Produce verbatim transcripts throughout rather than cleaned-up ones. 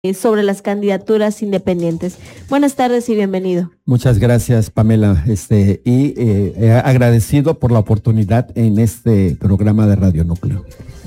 sobre las candidaturas independientes. Buenas tardes y bienvenido. Muchas gracias, Pamela, este, y eh, agradecido por la oportunidad en este programa de Radio Núcleo.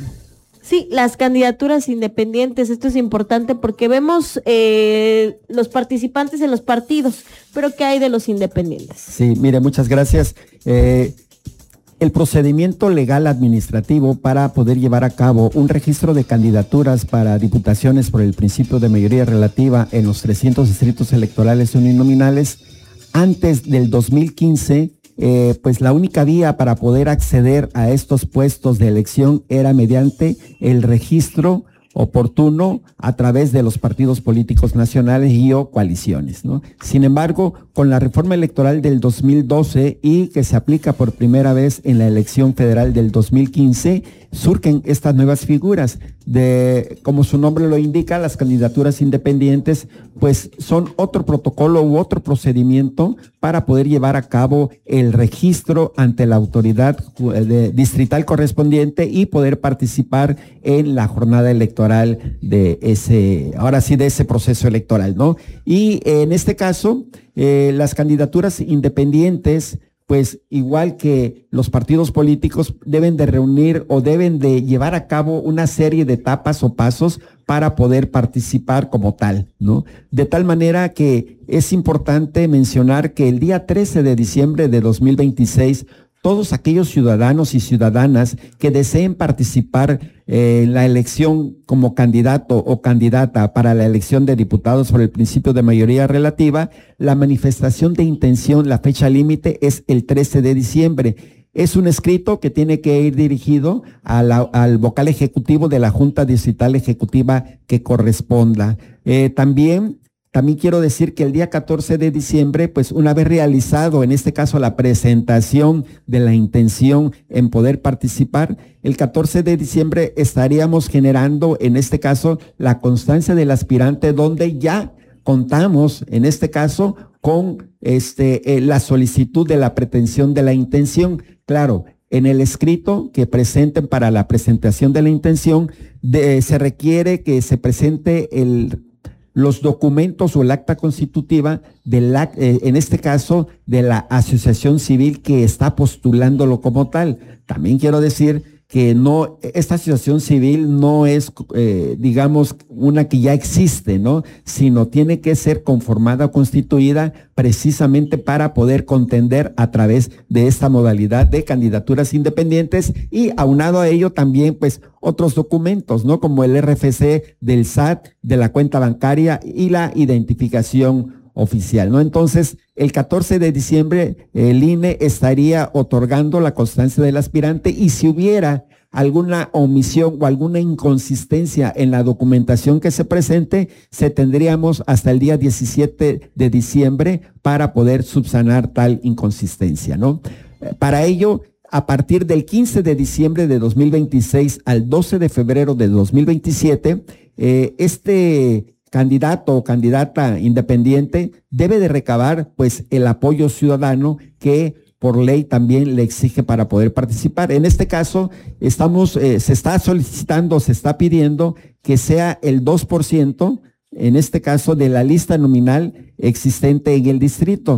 Sí, las candidaturas independientes, esto es importante porque vemos eh, los participantes en los partidos, pero ¿qué hay de los independientes? Sí, mire, muchas gracias. Eh, El procedimiento legal administrativo para poder llevar a cabo un registro de candidaturas para diputaciones por el principio de mayoría relativa en los trescientos distritos electorales uninominales, antes del dos mil quince, eh, pues la única vía para poder acceder a estos puestos de elección era mediante el registro oportuno a través de los partidos políticos nacionales y o coaliciones, ¿no? Sin embargo, con la reforma electoral del dos mil doce y que se aplica por primera vez en la elección federal del dos mil quince, surgen estas nuevas figuras de, como su nombre lo indica, las candidaturas independientes, pues son otro protocolo u otro procedimiento para poder llevar a cabo el registro ante la autoridad de, distrital correspondiente y poder participar en la jornada electoral de ese, ahora sí, de ese proceso electoral, ¿no? Y en este caso, eh, las candidaturas independientes, pues igual que los partidos políticos, deben de reunir o deben de llevar a cabo una serie de etapas o pasos para poder participar como tal, ¿no? De tal manera que es importante mencionar que el día trece de diciembre de dos mil veintiséis, todos aquellos ciudadanos y ciudadanas que deseen participar eh, en la elección como candidato o candidata para la elección de diputados por el principio de mayoría relativa, la manifestación de intención, la fecha límite es el trece de diciembre. Es un escrito que tiene que ir dirigido a la, al vocal ejecutivo de la Junta Distrital Ejecutiva que corresponda. Eh, también... También quiero decir que el día catorce de diciembre, pues una vez realizado, en este caso, la presentación de la intención en poder participar, el catorce de diciembre estaríamos generando, en este caso, la constancia del aspirante, donde ya contamos, en este caso, con este, eh, la solicitud de la pretensión de la intención. Claro, en el escrito que presenten para la presentación de la intención, de, se requiere que se presente el los documentos o el acta constitutiva de la, eh, en este caso, de la asociación civil que está postulándolo como tal. También quiero decir que no, esta asociación civil no es, eh, digamos, una que ya existe, ¿no? Sino tiene que ser conformada o constituida precisamente para poder contender a través de esta modalidad de candidaturas independientes y aunado a ello también, pues, otros documentos, ¿no? Como el R F C del S A T, de la cuenta bancaria y la identificación oficial, ¿no? Entonces, el catorce de diciembre el I N E estaría otorgando la constancia del aspirante y si hubiera alguna omisión o alguna inconsistencia en la documentación que se presente, se tendríamos hasta el día diecisiete de diciembre para poder subsanar tal inconsistencia, ¿no? Para ello, a partir del quince de diciembre de dos mil veintiséis al doce de febrero de dos mil veintisiete, eh, este candidato o candidata independiente debe de recabar pues el apoyo ciudadano que por ley también le exige para poder participar. En este caso, estamos, eh, se está solicitando, se está pidiendo que sea el dos por ciento, en este caso, de la lista nominal existente en el distrito,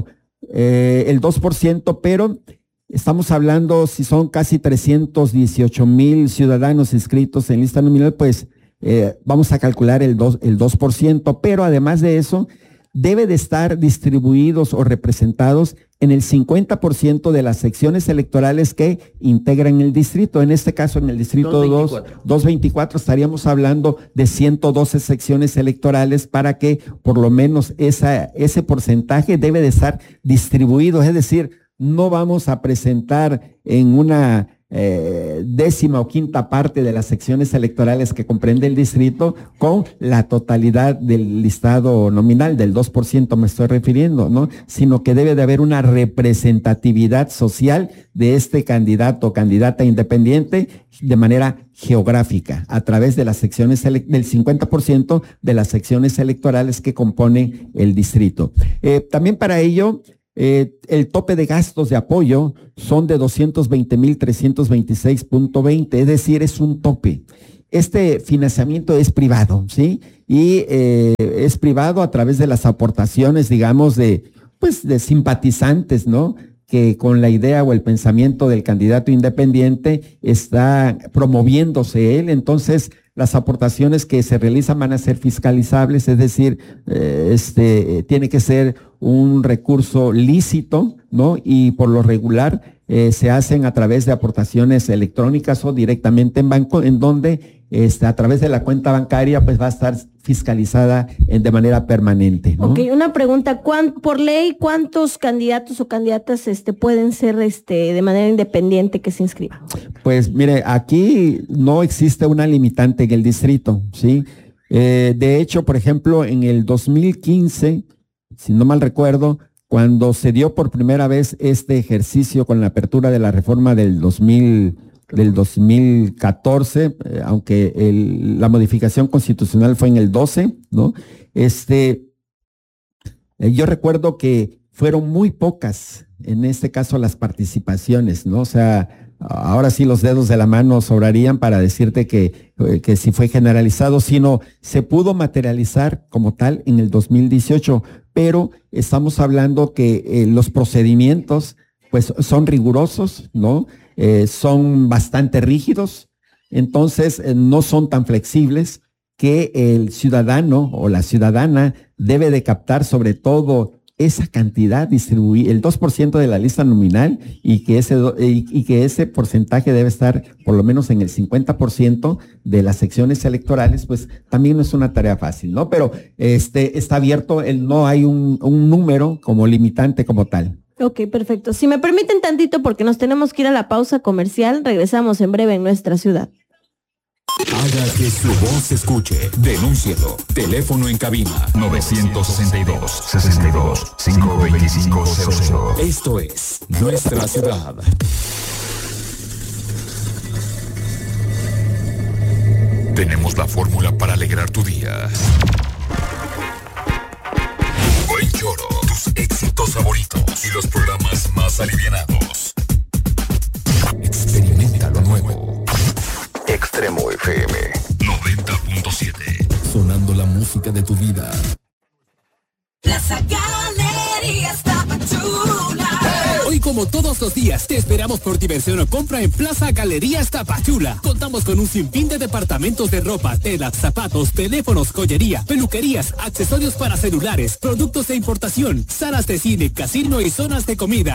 eh, el dos por ciento, pero estamos hablando, si son casi trescientos dieciocho mil ciudadanos inscritos en lista nominal, pues Eh, vamos a calcular el dos, el dos por ciento, pero además de eso, debe de estar distribuidos o representados en el cincuenta por ciento de las secciones electorales que integran el distrito. En este caso, en el distrito doscientos veinticuatro, estaríamos hablando de ciento doce secciones electorales para que por lo menos esa, ese porcentaje debe de estar distribuido, es decir, no vamos a presentar en una Eh, décima o quinta parte de las secciones electorales que comprende el distrito con la totalidad del listado nominal, del dos por ciento me estoy refiriendo, ¿no? Sino que debe de haber una representatividad social de este candidato o candidata independiente de manera geográfica, a través de las secciones, del cincuenta por ciento de las secciones electorales que componen el distrito. Eh, también para ello, Eh, el tope de gastos de apoyo son de doscientos veinte mil trescientos veintiséis punto veinte, es decir, es un tope. este financiamiento es privado, ¿sí? Y eh, es privado a través de las aportaciones, digamos, de, pues, de simpatizantes, ¿no? Que con la idea o el pensamiento del candidato independiente está promoviéndose él. Entonces, las aportaciones que se realizan van a ser fiscalizables, es decir, eh, este, tiene que ser un recurso lícito, ¿no? Y por lo regular eh, se hacen a través de aportaciones electrónicas o directamente en banco, en donde este, a través de la cuenta bancaria pues va a estar fiscalizada en, de manera permanente, ¿no? Ok, una pregunta, ¿cuán, por ley, ¿cuántos candidatos o candidatas este, pueden ser este, de manera independiente que se inscriban? Pues mire, aquí no existe una limitante en el distrito, ¿sí? Eh, de hecho, por ejemplo, en el dos mil quince, si no mal recuerdo, cuando se dio por primera vez este ejercicio con la apertura de la reforma del dos mil del dos mil catorce, eh, aunque el, la modificación constitucional fue en el doce, ¿no? Este, eh, yo recuerdo que fueron muy pocas, en este caso, las participaciones, ¿no? O sea, ahora sí los dedos de la mano sobrarían para decirte que, que si fue generalizado, sino se pudo materializar como tal en el dos mil dieciocho, pero estamos hablando que eh, los procedimientos pues son rigurosos, ¿no? Eh, son bastante rígidos, entonces eh, no son tan flexibles, que el ciudadano o la ciudadana debe de captar sobre todo esa cantidad, distribuir el dos por ciento de la lista nominal y que ese y, y que ese porcentaje debe estar por lo menos en el cincuenta por ciento de las secciones electorales, pues también no es una tarea fácil, ¿no? Pero este está abierto, el, no hay un, un número como limitante como tal. Ok, perfecto. Si me permiten tantito, porque nos tenemos que ir a la pausa comercial, regresamos en breve en nuestra ciudad. Haga que su voz se escuche. Denúncielo. Teléfono en cabina nueve seis dos, sesenta y dos, cinco veinticinco cero cero. Esto es Nuestra Ciudad. Tenemos la fórmula para alegrar tu día. Buen choro, tus éxitos favoritos y los programas más alivianados. Experimenta lo nuevo. Extremo F M noventa punto siete. Sonando la música de tu vida. Plaza Galerías Tapachula. Hoy, como todos los días, te esperamos por diversión o compra en Plaza Galerías Tapachula. Contamos con un sinfín de departamentos de ropa, telas, zapatos, teléfonos, joyería, peluquerías, accesorios para celulares, productos de importación, salas de cine, casino y zonas de comida.